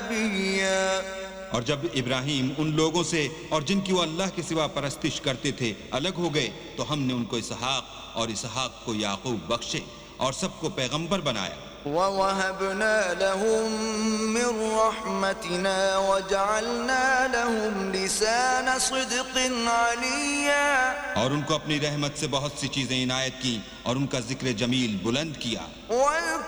नबिय्या। और जब इब्राहिम उन लोगों से और जिनकी वो अल्लाह के सिवा परस्तिश करते थे अलग हो गए तो हमने उनको इसहाक और इसहाक को याकूब बख्शे और सबको पैगंबर बनाया। ववहबना लहुम मिन रहमतिना वजअलना लहुम लिसान सिद्क़िन अलिय्या। और उनको अपनी रहमत से बहुत सी चीजें इनायत की और उनका जिक्र जमील बुलंद किया।